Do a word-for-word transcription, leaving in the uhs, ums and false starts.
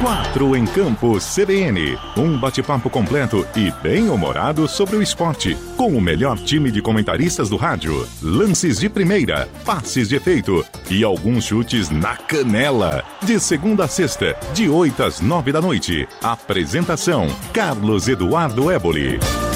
Quatro em Campo C B N. Um bate-papo completo e bem-humorado sobre o esporte, com o melhor time de comentaristas do rádio. Lances de primeira, passes de efeito e alguns chutes na canela. De segunda a sexta, de oito às nove da noite. Apresentação: Carlos Eduardo Éboli.